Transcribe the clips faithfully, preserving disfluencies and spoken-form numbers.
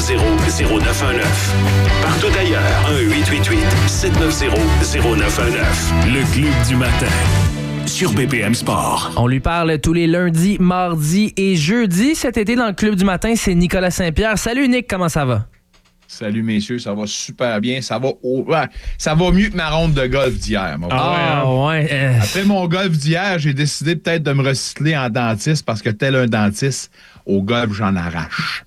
zéro zéro neuf un neuf. Partout ailleurs, un huit huit huit sept neuf zéro zéro neuf un neuf. Le Club du matin sur B P M Sport. On lui parle tous les lundis, mardis et jeudis. Cet été, dans le Club du matin, c'est Nicolas Saint-Pierre. Salut Nick, comment ça va? Salut messieurs, ça va super bien. Ça va au... ça va mieux que ma ronde de golf d'hier. Ah ouais. ouais euh... Après mon golf d'hier, j'ai décidé peut-être de me recycler en dentiste parce que tel un dentiste, au golf, j'en arrache.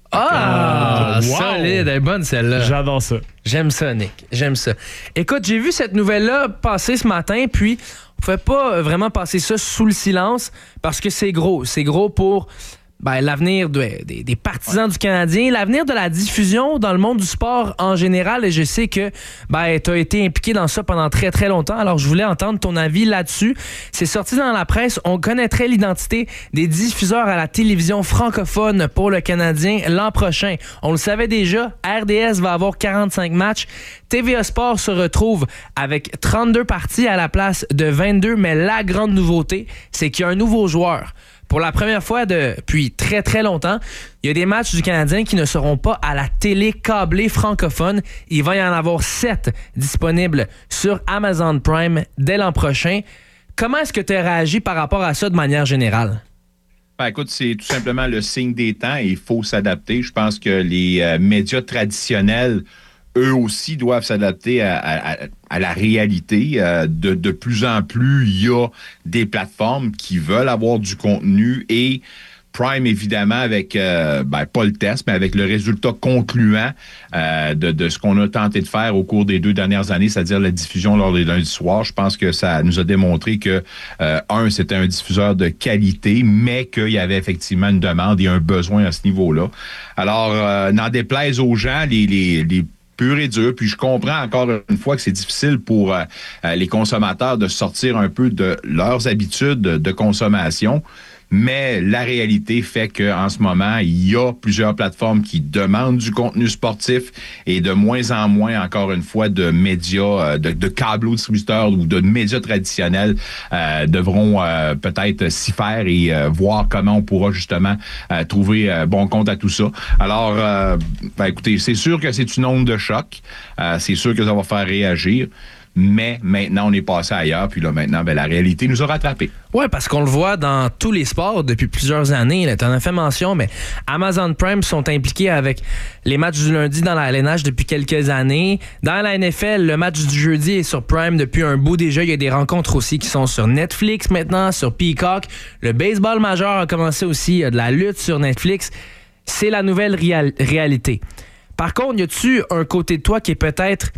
Ah, wow. Solide, elle est bonne celle-là. J'adore ça. J'aime ça, Nick. J'aime ça. Écoute, j'ai vu cette nouvelle-là passer ce matin, puis on ne pouvait pas vraiment passer ça sous le silence parce que c'est gros. C'est gros pour ben, l'avenir de, des, des partisans ouais. du Canadien, l'avenir de la diffusion dans le monde du sport en général. Et je sais que ben, tu as été impliqué dans ça pendant très, très longtemps. Alors, je voulais entendre ton avis là-dessus. C'est sorti dans la presse. On connaîtrait l'identité des diffuseurs à la télévision francophone pour le Canadien l'an prochain. On le savait déjà. R D S va avoir quarante-cinq matchs. T V A Sport se retrouve avec trente-deux parties à la place de vingt-deux. Mais la grande nouveauté, c'est qu'il y a un nouveau joueur. Pour la première fois depuis très, très longtemps, il y a des matchs du Canadien qui ne seront pas à la télé câblée francophone. Il va y en avoir sept disponibles sur Amazon Prime dès l'an prochain. Comment est-ce que tu as réagi par rapport à ça de manière générale? Ben, écoute, c'est tout simplement le signe des temps et il faut s'adapter. Je pense que les euh, médias traditionnels, eux aussi, doivent s'adapter à, à, à la réalité. Euh, de, de plus en plus, il y a des plateformes qui veulent avoir du contenu et Prime, évidemment, avec, euh, ben, pas le test, mais avec le résultat concluant euh, de, de ce qu'on a tenté de faire au cours des deux dernières années, c'est-à-dire la diffusion lors des lundis soirs. Je pense que ça nous a démontré que, euh, un, c'était un diffuseur de qualité, mais qu'il y avait effectivement une demande et un besoin à ce niveau-là. Alors, euh, n'en déplaise aux gens, les, les, les pur et dur. Puis je comprends encore une fois que c'est difficile pour euh, les consommateurs de sortir un peu de leurs habitudes de consommation. Mais la réalité fait qu'en ce moment, il y a plusieurs plateformes qui demandent du contenu sportif et de moins en moins, encore une fois, de médias, de, de câblo-distributeurs ou de médias traditionnels euh, devront euh, peut-être s'y faire et euh, voir comment on pourra justement euh, trouver euh, bon compte à tout ça. Alors, euh, ben, écoutez, c'est sûr que c'est une onde de choc. Euh, c'est sûr que ça va faire réagir. Mais maintenant, on est passé ailleurs. Puis là, maintenant, ben, la réalité nous a rattrapés. Oui, parce qu'on le voit dans tous les sports depuis plusieurs années. Tu en as fait mention, mais Amazon Prime sont impliqués avec les matchs du lundi dans la L N H depuis quelques années. Dans la N F L, le match du jeudi est sur Prime depuis un bout déjà. Il y a des rencontres aussi qui sont sur Netflix maintenant, sur Peacock. Le baseball majeur a commencé aussi. Il y a de la lutte sur Netflix. C'est la nouvelle réal- réalité. Par contre, y a-tu un côté de toi qui est peut-être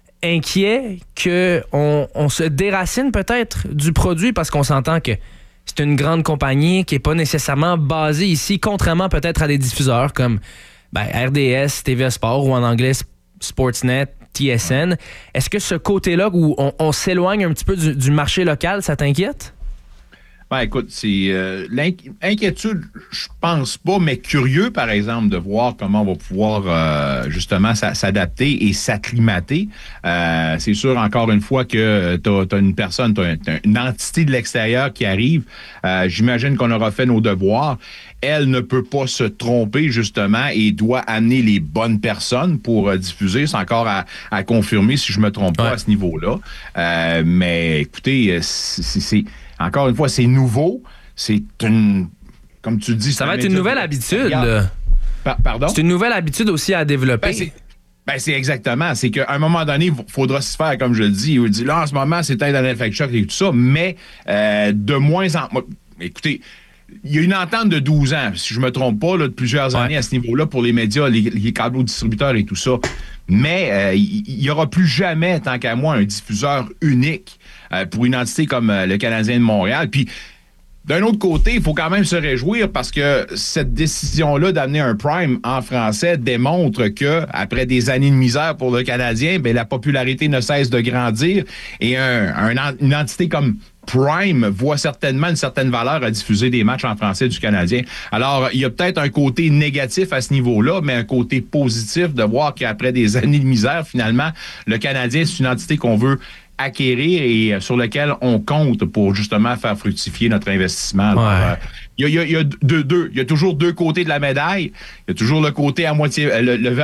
inquiet qu'on on se déracine peut-être du produit parce qu'on s'entend que c'est une grande compagnie qui n'est pas nécessairement basée ici, contrairement peut-être à des diffuseurs comme ben, R D S, T V A Sport ou en anglais Sportsnet, T S N. Est-ce que ce côté-là où on, on s'éloigne un petit peu du, du marché local, ça t'inquiète? Ben, écoute, c'est euh, l'inquiétude, je pense pas, mais curieux, par exemple, de voir comment on va pouvoir euh, justement s'adapter et s'acclimater. Euh, c'est sûr, encore une fois, que tu as une personne, tu as une entité de l'extérieur qui arrive. Euh, j'imagine qu'on aura fait nos devoirs. Elle ne peut pas se tromper, justement, et doit amener les bonnes personnes pour euh, diffuser. C'est encore à, à confirmer si je me trompe pas ouais. à ce niveau-là. Euh, mais écoutez, c'est... c'est Encore une fois, c'est nouveau. C'est une... Comme tu dis... Ça va être une nouvelle habitude. Là. Pa- pardon? C'est une nouvelle habitude aussi à développer. Ben, c'est, ben, c'est exactement. C'est qu'à un moment donné, il faudra se faire, comme je le dis. Il dit, là, en ce moment, c'est peut-être un effet de choc et tout ça, mais euh, de moins en moins... Écoutez, il y a une entente de douze ans, si je me trompe pas, là, de plusieurs ouais. années à ce niveau-là pour les médias, les, les câblo-distributeurs et tout ça. Mais euh, il n'y aura plus jamais, tant qu'à moi, un diffuseur unique euh, pour une entité comme euh, le Canadien de Montréal. Puis, d'un autre côté, il faut quand même se réjouir parce que cette décision-là d'amener un Prime en français démontre que, après des années de misère pour le Canadien, ben, la popularité ne cesse de grandir et un, un, une entité comme Prime voit certainement une certaine valeur à diffuser des matchs en français du Canadien. Alors, il y a peut-être un côté négatif à ce niveau-là, mais un côté positif de voir qu'après des années de misère, finalement, le Canadien, c'est une entité qu'on veut acquérir et sur lequel on compte pour justement faire fructifier notre investissement. Alors, ouais. euh, il y a, il y a, il y a deux, deux, il y a toujours deux côtés de la médaille. Il y a toujours le côté à moitié, le, le